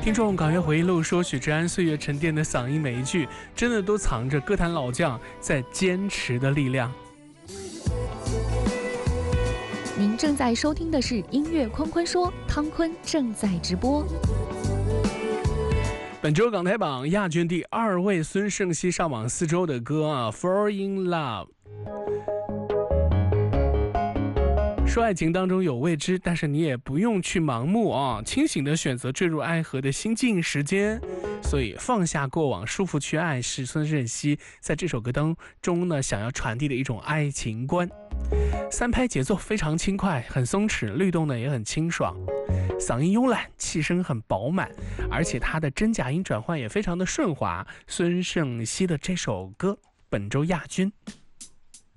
听众港乐回忆录说，许志安岁月沉淀的嗓音，每一句真的都藏着歌坛老将在坚持的力量。 您正在收听的是音乐坤坤说，汤坤正在直播。 本周港台榜亚军第2位，孙盛熙上榜4周的歌《Fall in Love》。说爱情当中有未知，但是你也不用去盲目清醒的选择坠入爱河的心境时间。所以放下过往，舒服去爱，是孙盛熙在这首歌当中呢想要传递的一种爱情观。3拍节奏非常轻快，很松弛，律动呢也很清爽，嗓音慵懒，气声很饱满，而且他的真假音转换也非常的顺滑。孙盛熙的这首歌本周亚军。